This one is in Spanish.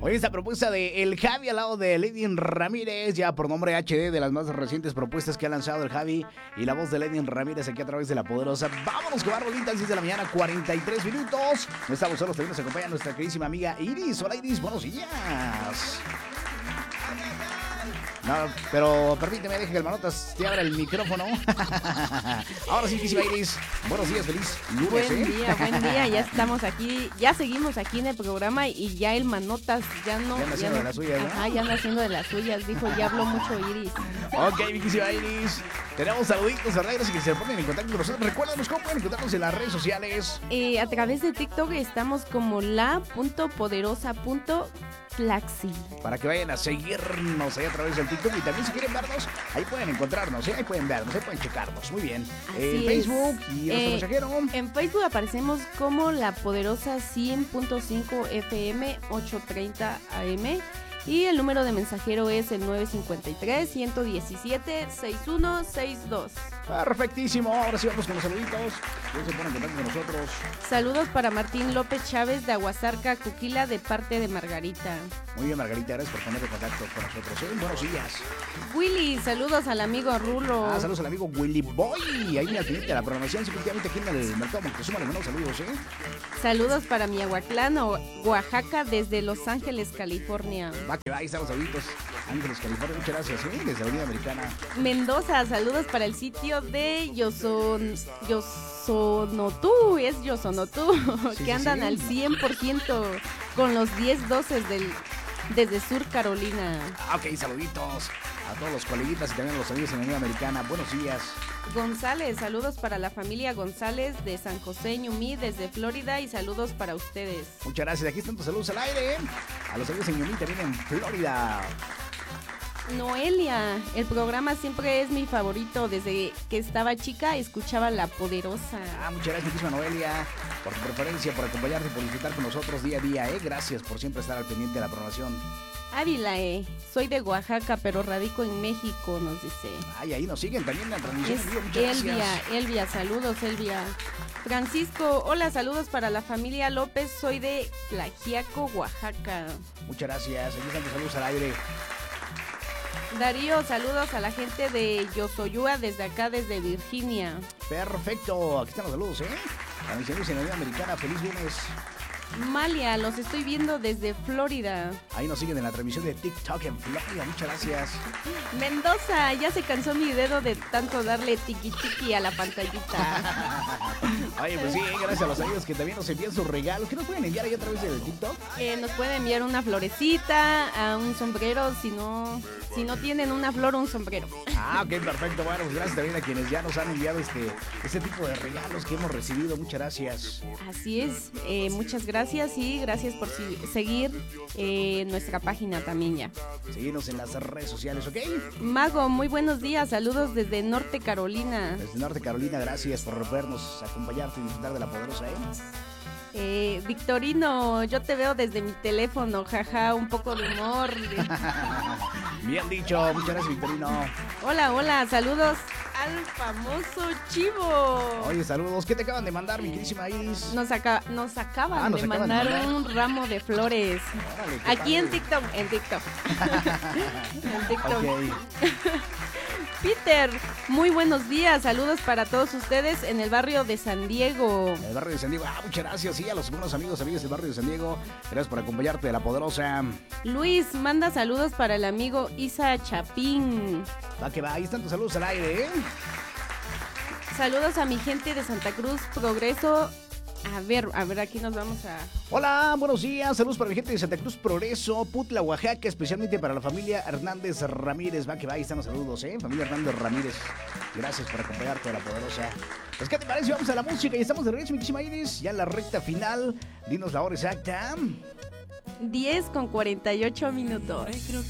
Oye, esta propuesta de El Javi al lado de Lady Ramírez, ya por nombre HD, de las más recientes propuestas que ha lanzado el Javi y la voz de Lady Ramírez aquí a través de La Poderosa. Vámonos con bolitas, 10 de la mañana, 43 minutos. No estamos solos, también nos acompaña nuestra queridísima amiga Iris. Hola Iris, buenos días. No, pero permíteme, deje que el Manotas te abra el micrófono. Ahora sí, quisima Iris. Buenos días, feliz lunes. Buen día, ya estamos aquí, ya seguimos aquí en el programa y ya el Manotas ya no... Ya anda haciendo de las suyas, ¿no? Ajá, ya anda haciendo de las suyas, dijo, ya habló mucho Iris. Ok, mi quisima Iris. Tenemos saluditos, ¿verdad? Gracias que se ponen en contacto con nosotros. Recuérdanos cómo pueden encontrarnos en las redes sociales. A través de TikTok estamos como la.poderosa.flaxi. Para que vayan a seguirnos ahí a través del TikTok. Y también si quieren vernos, ahí pueden encontrarnos, ¿eh? Ahí pueden vernos, ahí pueden checarnos. Muy bien. En Facebook y nuestro mensajero. En Facebook aparecemos como La Poderosa 100.5 FM 830 AM. Y el número de mensajero es el 953-117-6162. Perfectísimo. Ahora sí vamos con los saluditos. ¿Quién se pone en contacto con nosotros? Saludos para Martín López Chávez de Aguasarca, Cuquila, de parte de Margarita. Muy bien, Margarita, gracias por poner en contacto con nosotros. Buenos días. Willy, saludos al amigo Rulo. Saludos al amigo Willy Boy. Ahí mira, de la programación, simplemente aquí en el mercado Moctezuma. Le mandamos saludos, ¿eh? Saludos para Miahuatlán, Oaxaca, desde Los Ángeles, California. Va que va, ahí están los saluditos. Ángeles, California, muchas gracias, ¿eh? Desde la Avenida Americana. Mendoza, saludos para el sitio de Yosonotú, es Yosonotú, sí, que andan al 100% con los 10 doces desde Sur Carolina. Ok, saluditos a todos los coleguitas y también a los amigos en la Avenida Americana. Buenos días. González, saludos para la familia González de San José, Ñumí, desde Florida, y saludos para ustedes. Muchas gracias, aquí están tus saludos al aire, ¿eh? A los amigos en Ñumí también en Florida. Noelia, el programa siempre es mi favorito. Desde que estaba chica escuchaba La Poderosa. Muchas gracias, muchísima Noelia, por tu preferencia, por acompañarte y por disfrutar con nosotros día a día, ¿eh? Gracias por siempre estar al pendiente de la programación. Ávila, soy de Oaxaca, pero radico en México, nos dice. Ahí nos siguen también en la transmisión. Muchas gracias. Elvia, saludos, Elvia. Francisco, hola, saludos para la familia López, soy de Tlaxiaco, Oaxaca. Muchas gracias, aquí están tus saludos al aire. Darío, saludos a la gente de Yosoyúa desde acá, desde Virginia. Perfecto, aquí están los saludos, ¿eh? A mis amigos en la Avenida Americana, feliz lunes. Malia, los estoy viendo desde Florida. Ahí nos siguen en la transmisión de TikTok en Florida, muchas gracias. Mendoza, ya se cansó mi dedo de tanto darle tiqui tiqui a la pantallita. Oye, pues sí, gracias a los amigos que también nos envían sus regalos. ¿Qué nos pueden enviar ahí a través del TikTok? Nos pueden enviar una florecita, a un sombrero, si no tienen una flor, un sombrero. Ok, perfecto. Bueno, pues gracias también a quienes ya nos han enviado este tipo de regalos que hemos recibido. Muchas gracias. Así es, muchas gracias y gracias por seguir nuestra página también ya. Seguirnos en las redes sociales, ¿ok? Mago, muy buenos días, saludos desde Norte Carolina. Desde Norte Carolina, gracias por vernos, acompañarte y disfrutar de La Poderosa, ¿eh? Victorino, yo te veo desde mi teléfono, jaja, un poco de humor. Bien dicho, muchas gracias, Victorino. Hola, saludos al famoso Chivo. Oye, saludos, ¿qué te acaban de mandar, mi queridísima Iris? Nos acaban de mandar un ramo de flores. Órale, aquí padre. en TikTok. En TikTok. Okay. Peter, muy buenos días, saludos para todos ustedes en el barrio de San Diego. En el barrio de San Diego, muchas gracias, sí, a los buenos amigos del barrio de San Diego, gracias por acompañarte de La Poderosa. Luis, manda saludos para el amigo Isa Chapín. Va que va, ahí están tus saludos al aire, ¿eh? Saludos a mi gente de Santa Cruz, Progreso. A ver, aquí nos vamos a... Hola, buenos días, saludos para mi gente de Santa Cruz Progreso, Putla, Oaxaca, especialmente para la familia Hernández Ramírez. Va que va, ahí están los saludos, familia Hernández Ramírez. Gracias por acompañarte a La Poderosa. Pues, ¿qué te parece? Vamos a la música y estamos de regreso, mi queridísima Iris, ya en la recta final. Dinos la hora exacta. 10:48.